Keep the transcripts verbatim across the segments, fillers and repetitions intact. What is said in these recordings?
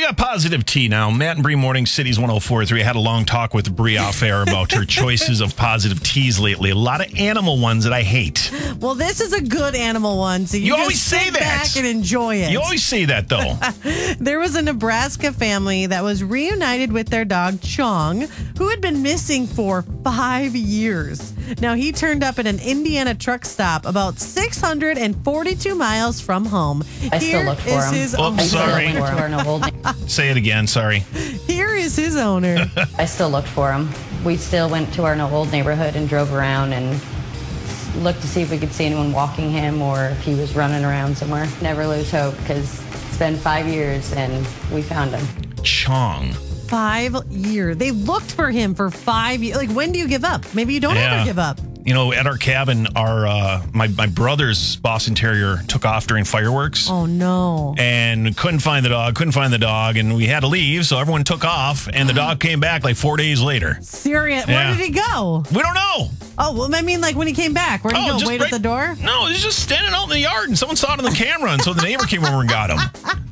got positive tea now. Matt and Bree Morning Cities one oh four point three. I had a long talk with Bree off air about her choices of positive teas lately. A lot of animal ones that I hate. Well, this is a good animal one, so you, You just always say sit that. back and enjoy it. You always say that, though. There was a Nebraska family that was reunited with their dog, Chong, who had been missing for five years. Now, he turned up at an Indiana truck stop about six hundred forty-two miles from home. I Here still look for is him. his Oops, owner. sorry. I still went to our Noble- Say it again. Sorry. Here is his owner. I still looked for him. We still went to our old neighborhood and drove around and looked to see if we could see anyone walking him or if he was running around somewhere. Never lose hope because it's been five years and we found him. Chong. Five years. They looked for him for five years. Like, when do you give up? Maybe you don't Yeah. ever give up. You know, at our cabin, our uh, my, my brother's Boston Terrier took off during fireworks. Oh, no. And couldn't find the dog, couldn't find the dog, and we had to leave, so everyone took off, and the dog came back like four days later. Serious. Yeah. Where did he go? We don't know. Oh, well, I mean, like when he came back, where did he Oh, go? just Wait right- at the door? No, he was just standing out in the yard, and someone saw it on the camera, and so the neighbor came over and got him.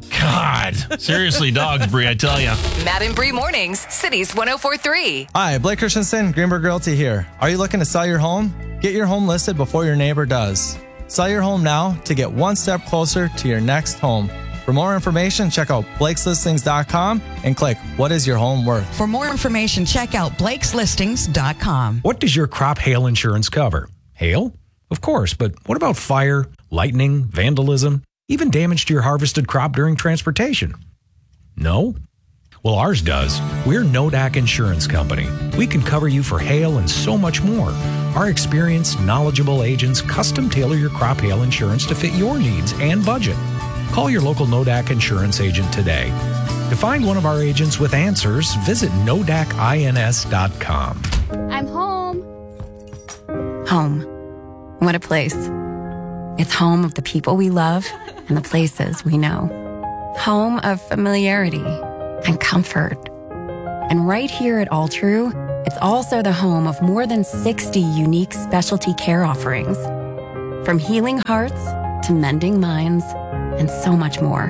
God. Seriously, dogs, Bree, I tell you. Matt and Bree Mornings, Cities one oh four point three. Hi, Blake Christensen, Greenberg Realty here. Are you looking to sell your home? Get your home listed before your neighbor does. Sell your home now to get one step closer to your next home. For more information, check out blakes listings dot com and click What is your home worth? For more information, check out blakes listings dot com. What does your crop hail insurance cover? Hail? Of course, but what about fire, lightning, vandalism, even damage to your harvested crop during transportation? No? Well, ours does. We're Nodak Insurance Company. We can cover you for hail and so much more. Our experienced, knowledgeable agents custom tailor your crop hail insurance to fit your needs and budget. Call your local Nodak Insurance agent today. To find one of our agents with answers, visit nodak ins dot com. I'm home. Home. What a place. It's home of the people we love and the places we know. Home of familiarity and comfort. And right here at All True, it's also the home of more than sixty unique specialty care offerings. From healing hearts to mending minds and so much more.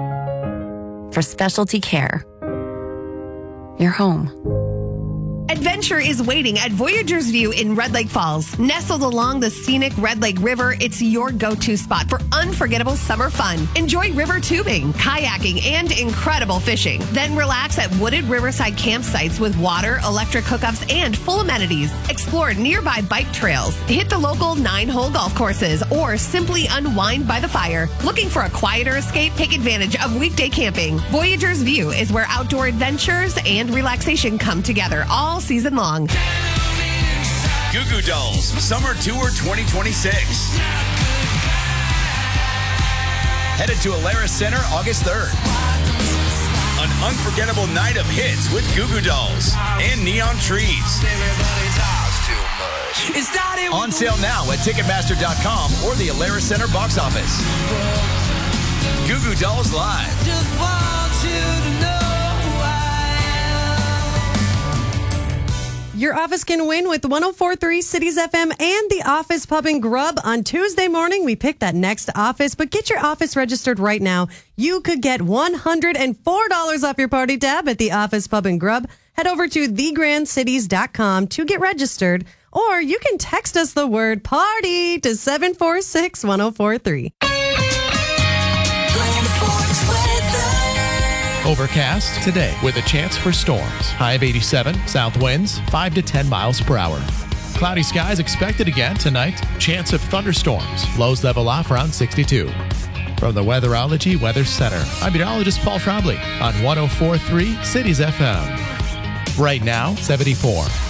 For specialty care, your home. Adventure is waiting at Voyager's View in Red Lake Falls. Nestled along the scenic Red Lake River, it's your go-to spot for unforgettable summer fun. Enjoy river tubing, kayaking, and incredible fishing. Then relax at wooded riverside campsites with water, electric hookups, and full amenities. Explore nearby bike trails, hit the local nine-hole golf courses, or simply unwind by the fire. Looking for a quieter escape? Take advantage of weekday camping. Voyager's View is where outdoor adventures and relaxation come together all season long. Goo Goo Dolls Summer Tour twenty twenty-six. Headed to Alara Center August third. An unforgettable night of hits with Goo Goo Dolls and Neon Trees. On sale now at Ticketmaster dot com or the Alara Center box office. Goo Goo Dolls Live. Just want you to know. Your office can win with one oh four point three Cities F M and the Office Pub and Grub. On Tuesday morning, we pick that next office, but get your office registered right now. You could get one hundred four dollars off your party tab at the Office Pub and Grub. Head over to the grand cities dot com to get registered, or you can text us the word party to seven four six, one oh four three. Overcast today with a chance for storms. High of eighty-seven, south winds five to ten miles per hour. Cloudy skies expected again tonight. Chance of thunderstorms. Lows level off around sixty-two. From the Weatherology Weather Center, I'm meteorologist Paul Trombley on one oh four point three Cities F M. Right now, seventy-four.